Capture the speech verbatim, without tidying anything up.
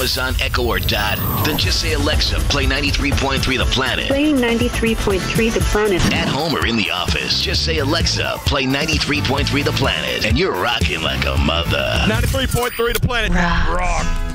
Amazon Echo or Dot? Then just say, Alexa, play ninety-three point three The Planet. Playing ninety-three point three The Planet. At home or in the office, just say, Alexa, play ninety-three point three The Planet. And you're rocking like a mother. ninety-three point three The Planet. Rock. Rock.